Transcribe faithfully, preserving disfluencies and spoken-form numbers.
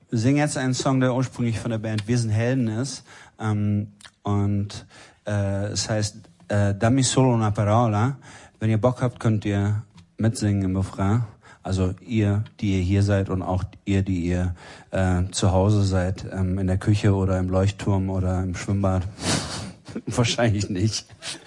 wir singen jetzt einen Song, der ursprünglich von der Band Wir sind Helden ist. Ähm, und äh, es heißt äh, Dammi solo una parola. Wenn ihr Bock habt, könnt ihr mitsingen im Refrain. Also ihr, die ihr hier seid und auch ihr, die ihr äh, zu Hause seid, ähm, in der Küche oder im Leuchtturm oder im Schwimmbad. Wahrscheinlich nicht.